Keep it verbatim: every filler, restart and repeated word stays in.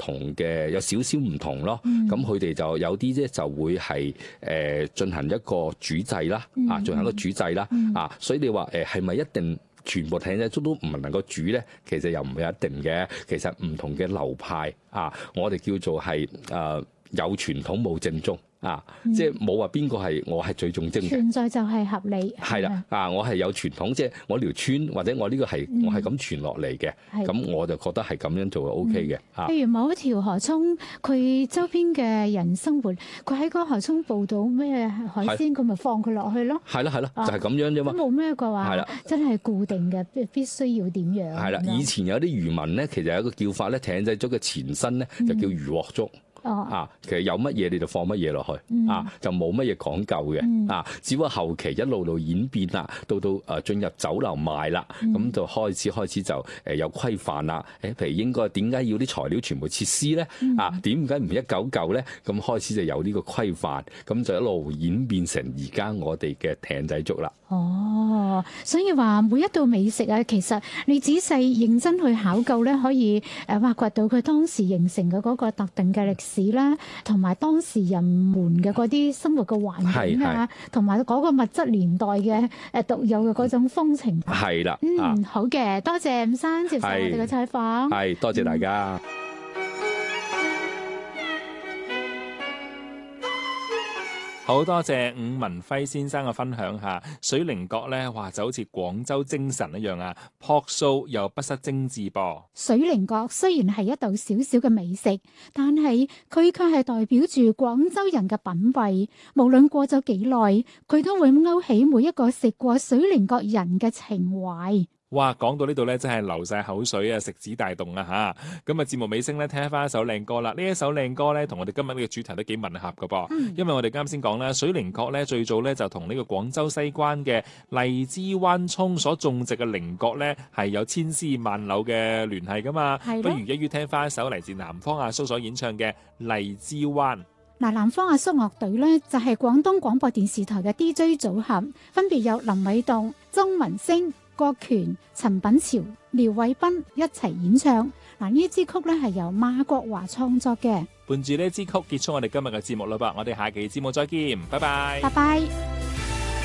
同嘅，有少少唔同咯。咁佢哋就有啲咧就會係誒進行一個主祭啦，啊進行一個主祭啦，啊所以你話誒係咪一定全部艇仔粥都唔能夠煮咧？其實又唔係一定嘅。其實唔同嘅流派啊，我哋叫做係誒、呃、有傳統冇正宗。啊，即係冇話邊個係我係最重精嘅， 存在就係合理。 係啦，啊，我係有傳統，即係我條村或者我呢個係、嗯、我係咁傳落嚟嘅，咁我就覺得係咁樣做就 O K 嘅。譬、 嗯啊、如某一條河涌，佢周邊嘅人生活，佢喺嗰個河涌捕到咩海鮮，佢咪放佢落去咯。係咯係咯，就係、是、咁樣啫嘛。冇咩嘅話，真係固定嘅，必須要點樣？係啦，以前有啲漁民咧，其實有一個叫法咧，艇仔粥嘅前身咧就叫魚鑊粥。哦、啊，其實有乜嘢你就放乜嘢落去，嗯、啊，就冇乜嘢講究嘅，嗯、啊，只不過後期一路路演變啦，到到誒進入酒樓賣啦，咁、嗯、就開始開始就誒有規範啦。誒，譬如應該點解要啲材料全部切絲咧？嗯、啊，點解唔一嚿嚿咧？咁開始就有呢個規範，咁就一路演變成而家我哋嘅艇仔粥啦。 哦，所以話每一道美食啊，其實你仔細認真去考究咧，可以誒挖掘到佢當時形成嘅嗰個特定嘅歷史啦，同埋當時人們嘅嗰啲生活嘅環境啊，同埋嗰個物質年代嘅誒獨有嘅嗰種風情。係啦，嗯，啊、好嘅，多謝伍生接受我哋嘅採訪。 係，多謝大家。嗯好多謝伍文輝先生嘅分享下，水靈閣咧，哇就好似廣州精神一樣啊，樸素又不失精緻噃。 水靈閣雖然係一道小小嘅美食，但係佢卻係代表住廣州人嘅品味。無論過咗幾耐，佢都會勾起每一個食過水靈閣人嘅情懷。 哇，講到呢度咧，真係流晒口水啊！食指大動啊吓！咁啊，節目尾聲咧，聽翻一首靚歌啦。呢一首靚歌咧，同我哋今日呢個主題都幾吻合噶噃。嗯、因為我哋啱先講啦，水靈閣咧最早咧就同呢個廣州西關嘅荔枝灣涌所種植嘅靈閣咧係有千絲萬縷嘅聯繫噶嘛。不如一於聽翻一首嚟自南方阿叔所演唱嘅《荔枝灣》。 嗱，南方阿叔樂隊咧就係廣東廣播電視台嘅 D J 組合，分別有林偉棟、曾文星、郭權、陳品潮、廖偉斌一齊演唱。嗱，呢支曲咧係由馬國華創作嘅。 伴住呢支曲結束我哋今日嘅節目啦噃，我哋下期節目再見，拜拜。 拜拜。